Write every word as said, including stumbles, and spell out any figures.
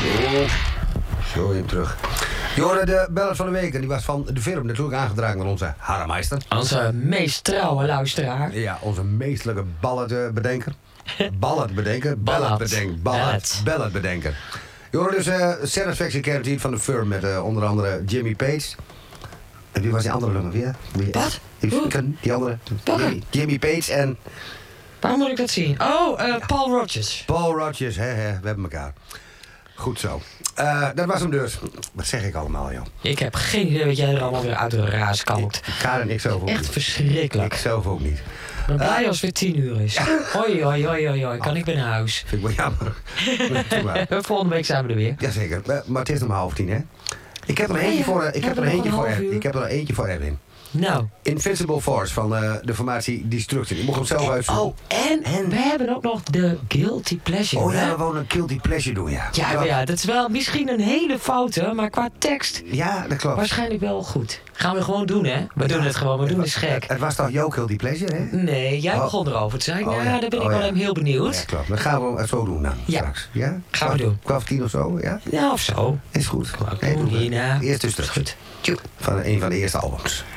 Zo, zo in terug. Jorden, de ballad van de week. En die was van de film natuurlijk aangedragen door onze Harremeister. Onze meest trouwe luisteraar. Ja, onze meestelijke balladbedenker. Balladbedenker. Ballad. Balladbedenker. Ballad. Balladbedenker. Jorden, dus uh, Satisfaction Guaranteed van de firm met uh, onder andere Jimmy Page. En wie was die andere nummer weer? Wie? Wat? Die, die andere? Jimmy, Jimmy Page en... Waar moet ik dat zien? Oh, uh, Paul Rodgers. Paul Rodgers, hè, hè, we hebben elkaar. Goed zo. Uh, dat was hem dus. Wat zeg ik allemaal, joh? Ik heb geen idee wat jij er allemaal weer uit de raas kampt. Karen, ik zelf ook Echt niet. verschrikkelijk. Ik zelf ook niet. Ik ben blij Uh, als het weer tien uur is. Hoi, hoi, hoi, hoi, hoi. Kan ik weer naar huis? Vind ik wel jammer. Doe maar. Volgende week zijn we er weer. Jazeker. Maar, maar het is nog maar half tien, hè? Ik heb er een eentje ja. voor, uh, ik Ja, heb er we een hebben eentje nog voor, een half Erwin. uur. Ik heb er een eentje voor Erwin. Nou. Invincible Force van uh, de formatie Destruction. Ik mocht hem zelf uitzoeken. Oh, en, En? we hebben ook nog de Guilty Pleasure. Oh ja, hè? we wouden een Guilty Pleasure doen, ja. Ja, maar ja, dat is wel misschien een hele foute, maar qua tekst Ja, dat klopt. waarschijnlijk wel goed. Gaan we gewoon doen, hè? We doen het gewoon, we doen het gek. Het was toch jouw Guilty Pleasure, hè? Nee, jij Oh. begon erover te zijn. Oh, ja, ja. daar ben ik Oh, wel ja. even heel benieuwd. Ja, klopt. Dan gaan we het zo doen dan, Ja. straks. Ja? Gaan we doen. Kwart tien of zo, ja? Ja, of zo. Is goed. Gewoon Nee, doen doen we. hierna. Eerst dus Is terug. goed. Tjoe. Van een van de eerste albums.